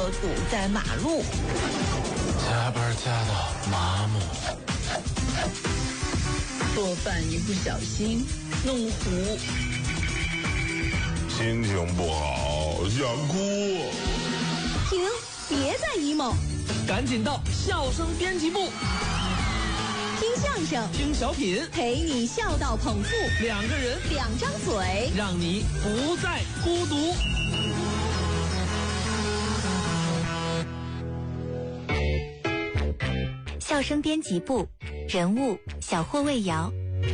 车堵在马路， 加班加到麻木， 做饭一不小心弄糊， 心情不好想哭。 停，别再 emo， 赶紧到笑声编辑部， 听相声， 听小品， 陪你笑到捧腹， 两个人， 两张嘴， 让你不再孤独。 笑声编辑部，人物小霍魏瑶。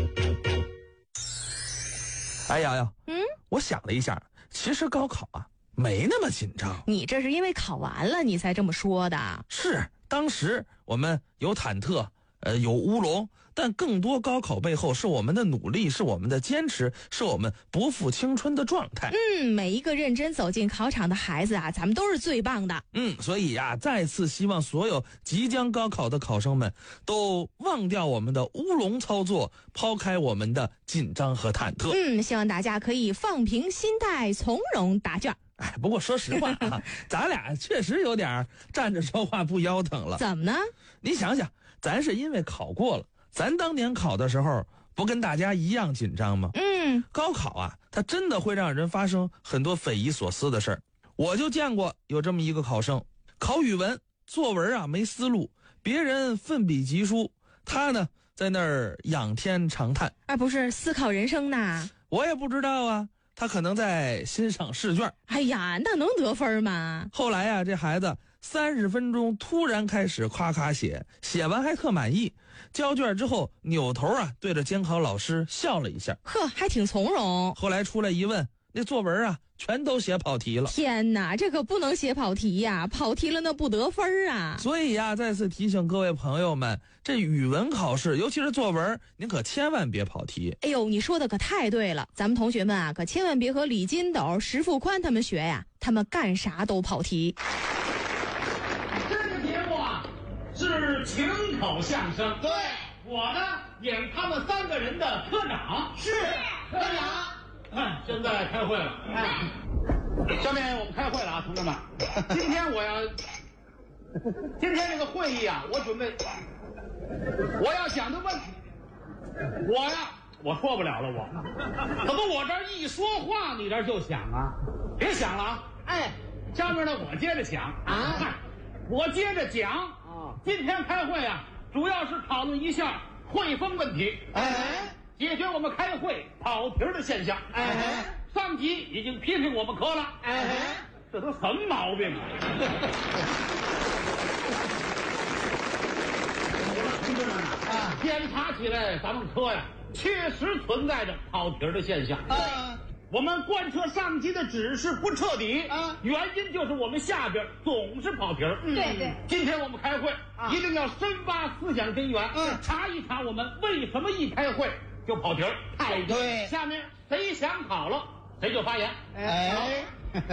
哎呀，我想了一下，其实高考啊没那么紧张。 你这是因为考完了你才这么说的？ 是，当时我们有忐忑，有乌龙，但更多高考背后是我们的努力，是我们的坚持，是我们不负青春的状态。 每一个认真走进考场的孩子啊，咱们都是最棒的。 所以啊，再次希望所有即将高考的考生们都忘掉我们的乌龙操作，抛开我们的紧张和忐忑。 希望大家可以放平心态，从容答卷。 不过说实话啊，咱俩确实有点站着说话不腰疼了。 怎么呢？ 你想想，咱是因为考过了，咱当年考的时候不跟大家一样紧张吗？高考啊，它真的会让人发生很多匪夷所思的事儿。我就见过有这么一个考生，考语文作文啊没思路，别人奋笔疾书，他呢在那儿仰天长叹。 不是思考人生呐？ 我也不知道啊，他可能在欣赏试卷。 哎呀，那能得分吗？ 后来啊，这孩子30分钟突然开始夸夸写，写完还特满意。交卷之后扭头啊对着监考老师笑了一下， 还挺从容。 后来出来一问，那作文啊全都写跑题了。 天哪，这可不能写跑题呀，跑题了那不得分啊。 所以呀，再次提醒各位朋友们，这语文考试尤其是作文，您可千万别跑题。 哎呦，你说的可太对了，咱们同学们啊可千万别和李金斗、石富宽他们学呀，他们干啥都跑题。 这个节目啊是情口相声， 对， 我呢演他们3个人的科长。 是科长。 现在开会了。下面我们开会了啊，同志们。今天这个会议啊，我要想的问题，我说不了了，怎么我这儿一说话你这儿就想啊？别想了啊！下面呢我接着想啊，我接着讲啊。今天开会啊，主要是讨论一下汇丰问题，解决我们开会跑题的现象。上级已经批评我们科了。这都什么毛病啊？同志们啊，检查起来咱们科呀确实存在着跑题的现象。我们贯彻上级的指示不彻底，原因就是我们下边总是跑题。 对， 今天我们开会一定要深挖思想根源，查一查我们为什么一开会就跑题。 太对。 下面谁想好了谁就发言。